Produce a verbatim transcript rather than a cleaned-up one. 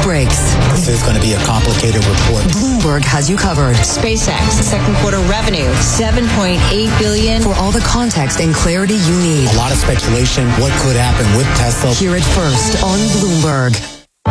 breaks. This is going to be a complicated report. Bloomberg has you covered. SpaceX, second quarter revenue, seven point eight billion dollars. For all the context and clarity you need. A lot of speculation. What could happen with Tesla? Hear it first on Bloomberg.